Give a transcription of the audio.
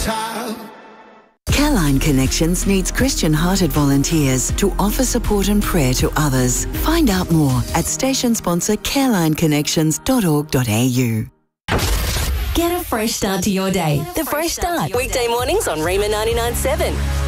child. Careline Connections needs Christian-hearted volunteers to offer support and prayer to others. Find out more at station sponsor carelineconnections.org.au. Get a fresh start to your day. The Fresh Start. Weekday mornings on Rema 99.7.